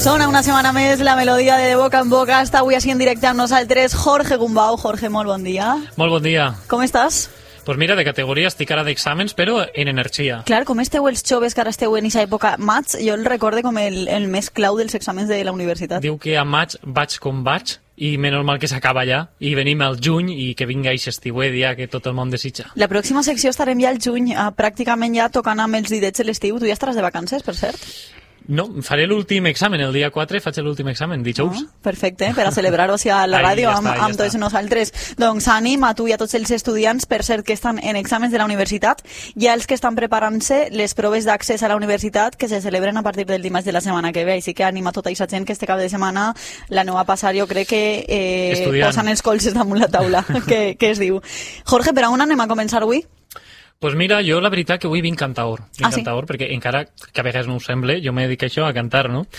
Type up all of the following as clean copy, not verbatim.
Sona una setmana més la melodia de Boca en Boca. Està avui així en directe amb nosaltres Jorge Gumbau. Jorge, molt bon dia. Molt bon dia. Com estàs? Pues mira, de categoria estic ara d'exàmens, però en energia. Clar, com esteu els joves que ara esteu en aquesta època? Maig, jo el recorde com el més clau dels exàmens de la universitat. Diu que a maig vaig com vaig, i menys mal que s'acaba ja, i venim al juny i que vinga aquest estiuet ja que tot el món desitja. La pròxima secció estarem ja al juny, pràcticament ja tocant amb els didets de l'estiu. Tu ja estaràs de vacances, per cert? No, faré l'últim examen, el dia 4 faig l'últim examen, dijous. Perfecte, per a celebrar-ho a la ràdio amb tots nosaltres. Doncs ànim a tu i a tots els estudiants, per cert, que estan en exàmens de la universitat, i als que estan preparant-se les proves d'accés a la universitat que se celebren a partir del dimarts de la setmana que ve. Així que anima tota aquesta gent que este cap de setmana la neu a passar, jo crec que posen els colzes damunt la taula, que es diu. Jorge, per on anem a començar avui? Pues mira, jo la veritat que avui vinc cantaor. Sí? Perquè encara que a vegades no ho sembla, jo me dedico a això, a cantar, no?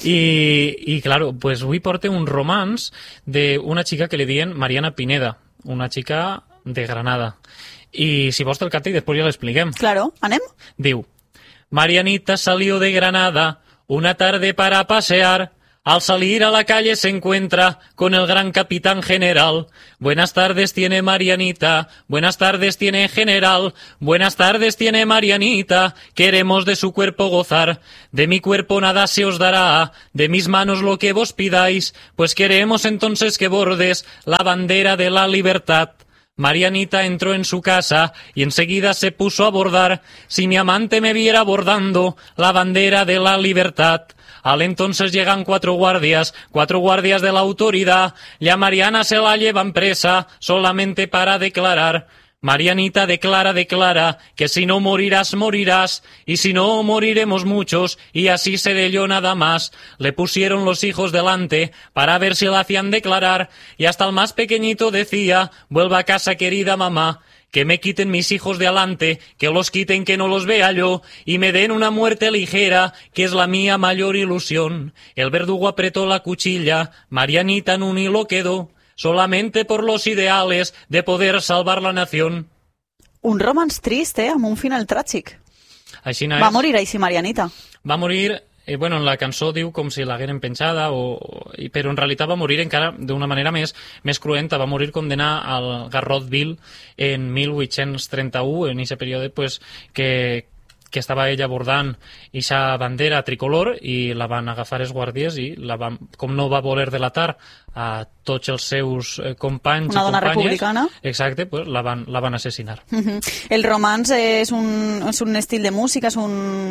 I claro, pues avui porto un romanç d'una xica que li diuen Mariana Pineda, una xica de Granada. I si vols te'l cante i després ja l'expliquem. Claro, anem? Diu, Marianita salió de Granada una tarde para pasear. Al salir a la calle se encuentra con el gran capitán general. Buenas tardes tiene Marianita, buenas tardes tiene general, buenas tardes tiene Marianita, queremos de su cuerpo gozar. De mi cuerpo nada se os dará, de mis manos lo que vos pidáis, pues queremos entonces que bordes la bandera de la libertad. Marianita entró en su casa y enseguida se puso a bordar. Si mi amante me viera bordando la bandera de la libertad. Al entonces llegan 4 guardias de la autoridad, y a Mariana se la llevan presa solamente para declarar. Marianita declara, que si no morirás, morirás, y si no moriremos muchos, y así seré yo nada más. Le pusieron los hijos delante para ver si la hacían declarar, y hasta el más pequeñito decía, vuelva a casa querida mamá. Que me quiten mis hijos de alante, que los quiten que no los vea yo, y me den una muerte ligera, que es la mía mayor ilusión. El verdugo apretó la cuchilla, Marianita en un hilo quedó, solamente por los ideales de poder salvar la nación. Un romanç trist, amb un final tràgic. Així no és. Va morir així Marianita. Va morir... bueno, en la cançó diu com si l'hagueren penjada, però en realitat va morir encara d'una manera més cruenta. Va morir condenat al Garrot Vil en 1831, en aquest període pues, que estava ella bordant aquesta bandera tricolor i la van agafar els guàrdies i com no va voler delatar a tots els seus companys una i dona companyes, republicana, exacte, pues la van assassinar. El romanç és un estil de música, és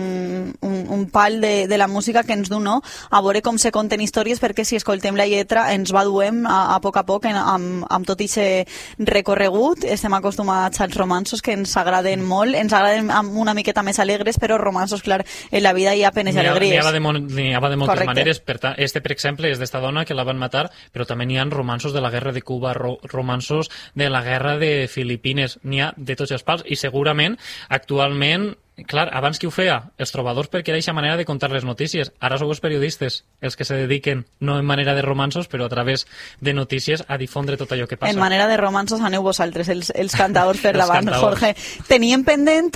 un pal de la música que ens du, no? A veure com se conten històries, perquè si escoltem la lletra ens va duem a poc amb tot aquest recorregut. Estem acostumats als romanços que ens agraden molt, ens agraden una miqueta més alegres, però romanços, clar, en la vida hi ha penes i alegries. N'hi ha de moltes Correcte. maneres. Per exemple, és d'esta dona que la van matar, però també n'hi ha romanços de la guerra de Cuba, romanços de la guerra de Filipines, n'hi ha de tots els pals, i segurament, actualment, clar, abans qui ho feia? Els trobadors, perquè era aquesta manera de contar les notícies. Ara sou els periodistes, els que se dediquen, no en manera de romanços, però a través de notícies, a difondre tot allò que passa. En manera de romansos aneu vosaltres, els cantaors per davant, Jorge. Teníem pendent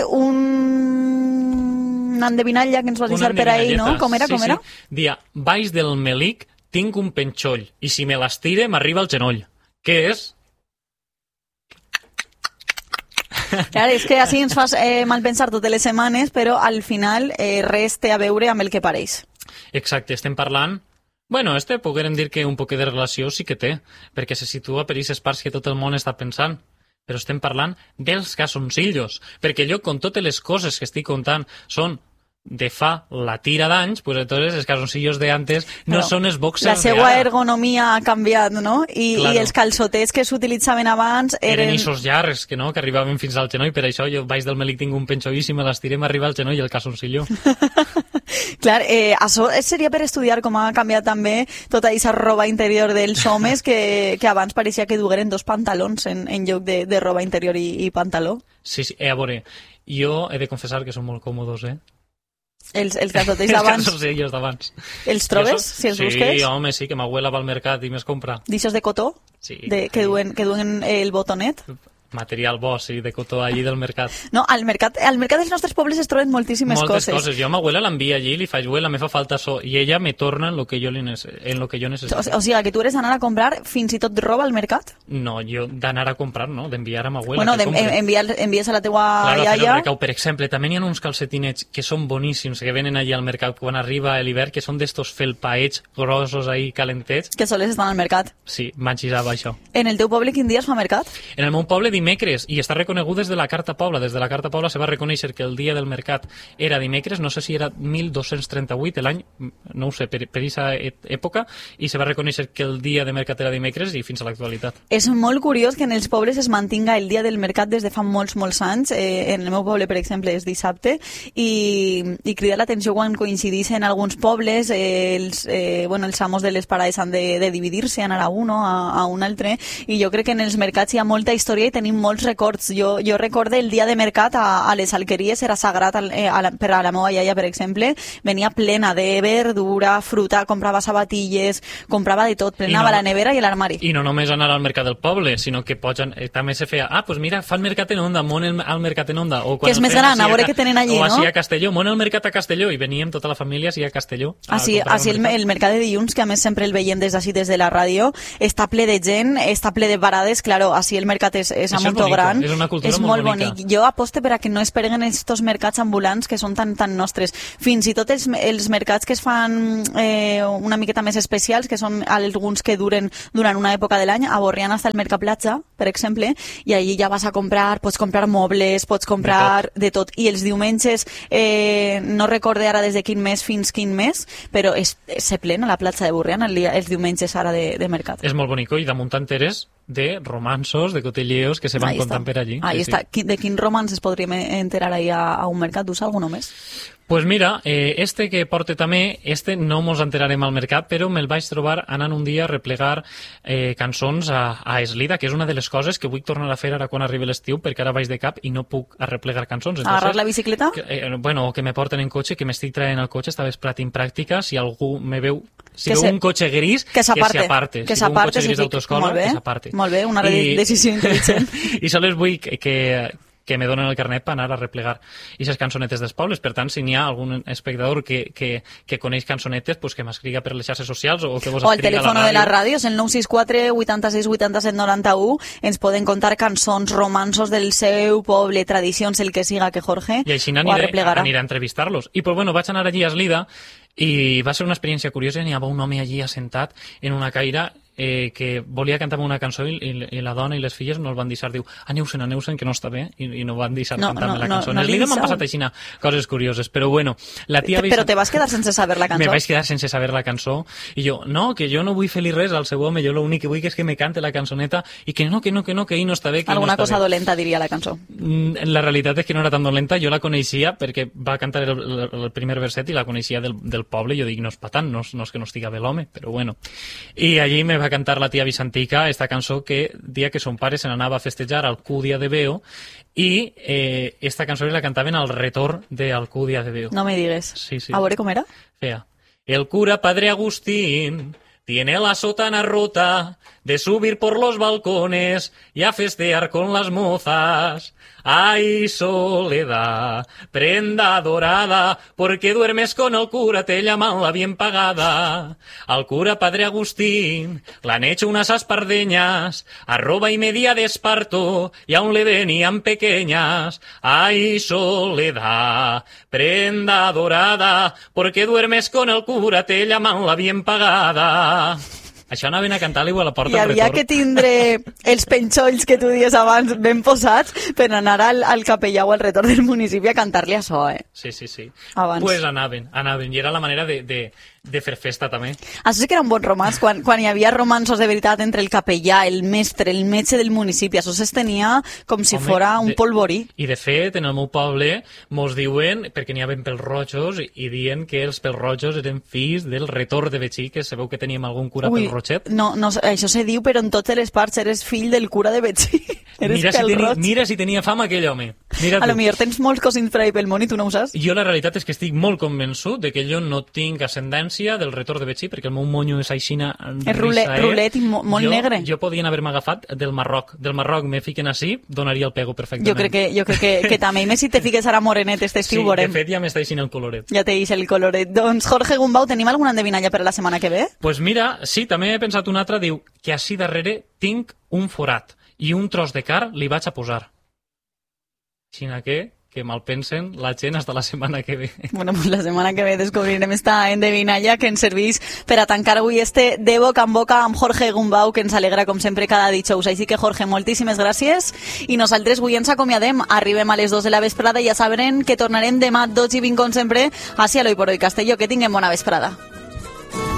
una endevinalla que ens vas deixar per ahir, no? Com era? Dia, baix del melic tinc un penxoll, i si me l'estire m'arriba al genoll. Què és? Clar, és que així ens fas mal pensar totes les setmanes, però al final res té a veure amb el que pareix. Exacte, estem parlant... Bueno, poguérem dir que un poc de relació sí que té, perquè se situa per aquestes parts que tot el món està pensant. Però estem parlant dels calzoncillos, perquè jo, con totes les coses que estic contant, són de fa la tira d'anys, pues entonces els calzoncillos de antes no són els boxers la seva ergonomia ha canviat, no? I els calçotets que s'utilitzaven abans eren ixos llargs, que arribaven fins al genoll. Per això jo baix del melic tinc un penxoll i si me l'estirem arriba al genoll el calzoncillo. Clar, això seria per estudiar com ha canviat també tota aquesta roba interior dels homes que abans pareixia que dugueren 2 pantalons en lloc de roba interior i pantaló. Sí, a veure, jo he de confessar que són molt còmodos, Els calçotells d'abans. Els calçotells d'abans. Els trobes, si els busques? Sí, home, sí, que ma abuela va al mercat i me'ls compra. D'ixos de cotó? Sí. Que duen el botonet? Material bo, sí, de cotó allí del mercat. No, al mercat dels nostres pobles es troben moltíssimes Moltes coses. Jo a ma abuela l'envia allí, li faig, abuela, me fa falta això, i ella me torna en lo que jo necessito. O sigui, que tu eres d'anar a comprar fins i tot roba al mercat? No, jo d'anar a comprar, no, d'enviar a ma abuela Bueno, que compri. envies a la teua Claro, iaia... o, per exemple, també hi ha uns calcetinets que són boníssims, que venen allí al mercat quan arriba l'hivern, que són d'estos felpaets grossos ahí, calentets. Que soles estan al mercat. Sí, m'enxisava això. En el teu poble quin dia es fa mercat? En el meu poble dimecres, i està reconegut des de la Carta Pobla. Des de la Carta Pobla se va reconèixer que el dia del mercat era dimecres, no sé si era 1238 l'any, no ho sé, per aquesta època, i se va reconèixer que el dia de mercat era dimecres i fins a l'actualitat. És molt curiós que en els pobles es mantinga el dia del mercat des de fa molts anys. En el meu poble, per exemple, és dissabte, i crida l'atenció quan coincideixen alguns pobles, els amos de les parades han de dividir-se, anar a un o a un altre, i jo crec que en els mercats hi ha molta història i tenim molts records. Jo recorde el dia de mercat a les alqueries, era sagrat per a la meva iaia, per exemple, venia plena de verdura, fruta, comprava sabatilles, comprava de tot, plenava la nevera i l'armari. I no només anar al mercat del poble, sinó que també se feia, pues mira, fan mercat en Onda, mon al mercat en Onda. Que és més gran, a veure què tenen allí, no? O així a Castelló, mon al mercat a Castelló, i veníem tota la família així a Castelló. Així el mercat de dilluns, que a més sempre el veiem des de la ràdio, està ple de gent, està ple de parades, claro, així el mercat és molt gran. És una cultura és molt bonic. Jo aposto per a que no es perguen estos mercats ambulants que són tan nostres. Fins i tot els mercats que es fan una miqueta més especials, que són alguns que duren durant una època de l'any, a Borriana està el Mercat Platja, per exemple, i allí ja vas a comprar, pots comprar mobles, pots comprar de tot. I els diumenges, no recorde ara des de quin mes fins quin mes, però se plena la platja de Borriana els diumenges ara de mercat. És molt bonic, i damunt enteres de romansos, de cotilleos que se van contant per allí. Ahí està. De quin romans es podríem enterar ahí a un mercat? D'ús alguno més? Pues mira, este que porte també, no mos enterarem al mercat, però me'l vaig trobar anant un dia a replegar cançons a Eslida, que és una de les coses que vull tornar a fer ara quan arribi l'estiu, perquè ara vaig de cap i no puc arreplegar cançons. Agarrar la bicicleta? Que me porten en cotxe, que m'estic traient el cotxe, esta vesprada impràctica, si algú me veu... Si veu un cotxe gris, que s'aparte. Si veu un cotxe gris d'autoescola, que s'aparte. Molt bé, una decisió intel·ligent. I sols vull que me donen el carnet per anar a replegar aquestes cançonetes dels pobles. Per tant, si n'hi ha algun espectador que coneix cançonetes, pues que m'escriga per les xarxes socials o que vos o el escriga telèfon a la ràdio. de la ràdio és el 964 86 87 91. Ens poden contar cançons, romansos del seu poble, tradicions, el que siga, que Jorge i així aniré a entrevistar-los. I pues bueno, vaig anar allí a Eslida i va ser una experiència curiosa. N'hi havia un home allí assentat en una caira que volia cantar una cançó i la dona i les filles no el van deixar, diu, aneu-se'n, que no està bé, i no van deixar cantar-me la cançó. En Eslida m'han passat així coses curioses, però bueno. Però te vas quedar sense saber la cançó? Me vaig quedar sense saber la cançó, i jo, no, que jo no vull fer-li res al seu home, jo l'únic que vull és que me cante la cançoneta, i que no, que ell no està bé, que alguna no està cosa bé. dolenta diria la cançó. La realitat és que no era tan dolenta, jo la coneixia perquè va cantar el primer verset i la coneixia del poble, i jo dic, no és patant, no és que no estiga bé l'home, però bueno. I allí me va cantar la tia Vicentica esta cançó que dia que son pare se n'anava a festejar a Alcúdia de Veo, i esta cançó la cantaven al retorn d'Alcúdia de Veo. No me digues. Sí. A veure com era? Feia, el cura Padre Agustín tiene la sotana rota de subir por los balcones y a festear con las mozas. Ay, Soledad, prenda dorada, porque duermes con el cura, te llaman la bien pagada. Al cura Padre Agustín le han hecho unas aspardeñas, arroba y media de esparto, y aún le venían pequeñas. Ay, Soledad, prenda dorada, porque duermes con el cura, te llaman la bien pagada. Això anaven a cantar-li a la porta del retorn. Hi havia que tindre els penxolls que tu dies abans ben posats per anar al capellà o al retorn del municipi a cantar-li això, Sí. Abans. Pues anaven, i era la manera de fer festa també. Això sí que era un bon romans, quan hi havia romansos de veritat entre el capellà, el mestre, el metge del municipi, això s'estenia com si fora un polvorí. I de fet, en el meu poble mos diuen, perquè n'hi havia pèls rojos, i diuen que els pèls rojos eren fills del retorn de Betxí, que sabeu que teníem algun cura pèl rojo. Rochet. No, això se diu, però en totes les parts eres fill del cura de Betxí. Mira si tenia fama aquell home. Mira a lo millor tens molts cosins per ahí pel món i tu no ho saps. Jo la realitat és que estic molt convençut de que jo no tinc ascendència del retorn de Betxí, perquè el meu monyo és aixina... És rulet i molt negre. Jo podien haver-me agafat del Marroc. Del Marroc me fiquen així, donaria el pego perfectament. Jo crec que també. I més si te fiques ara morenet este estiu, veurem. De fet ja m'està aixina el coloret. Ja te deixa el coloret. Doncs Jorge Gumbau, tenim alguna endevinalla per la setmana que ve? Pues mira, sí, també he pensat una altra. Diu que així darrere tinc un forat i un tros de car li vaig a posar. Xina que mal pensen la gent hasta la setmana que ve. Bueno, pues la setmana que ve descobrirem esta endevinalla que ens serveix per a tancar avui este de boca en boca amb Jorge Gumbau, que ens alegra com sempre cada dijous. Així que Jorge, moltíssimes gràcies i nosaltres avui ens acomiadem. Arribem a les 2 de la vesprada i ja saben que tornarem demà 12:20 com sempre a Cielo y por hoy Castelló. Que tinguem bona vesprada.